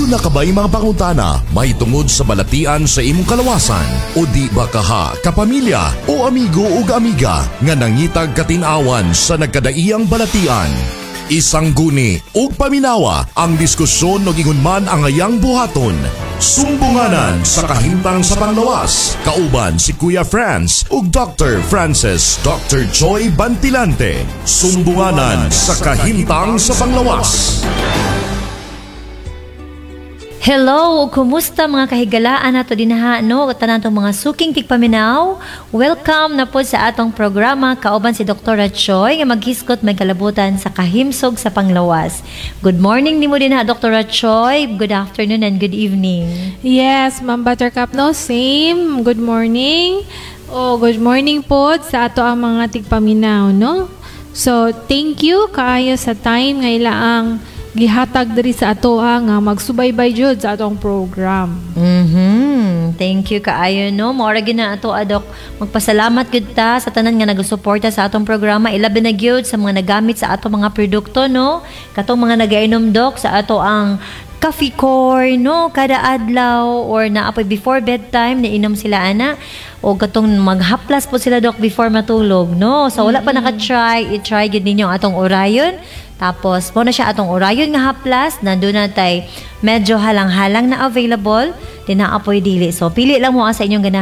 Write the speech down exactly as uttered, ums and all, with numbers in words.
Aduna ka ba'y mga pangutana may tungod sa balatian sa imong kalawasan? O di ba kaha, kapamilya o amigo o amiga nga nangitag katinawan sa nagkadaiyang balatian? Isang guni ug paminawa ang diskusyon no gingon man ang ayang buhaton. Sumbunganan sa kahimtang sa panglawas. Kauban si Kuya Franz ug Doctor Francis Doctor Joy Bantilante. Sumbunganan sa kahimtang sa panglawas. Hello, kumusta mga kahigalaan nato dinha no tanan tong mga suking tigpaminaw. Welcome na po sa atong programa kauban si Doktor Choi nga maghiskot may kalabutan sa kahimsog sa panglawas. Good morning nimo dinha Doktor Choi. Good afternoon and good evening. Yes, Ma'am Buttercup no same. Good morning. Oh, good morning po sa ato ang mga tigpaminaw no. So, thank you kaayo sa time nga ilaang gihatag diri sa ato nga magsubaybay jud sa atong program. Mhm. Thank you kaayo no. Mora gyud na ato adok magpasalamat gyud ta sa tanan nga nagasuporta sa atong programa. Ilabi na gyud sa mga nagamit sa atong mga produkto no. Katong mga nagainom dok sa ato ang coffee core no kada adlaw or naapoy before bedtime nainom sila ana o katong maghaplas po sila dok before matulog no. So wala pa naka-try, i-try gyud ninyo ang atong orayon. Tapos, mo na siya atong orayon nga haplas, nandun na tay medyo halang-halang na available, din na apoy dili. So, pili lang mo ang sa inyong ganahan.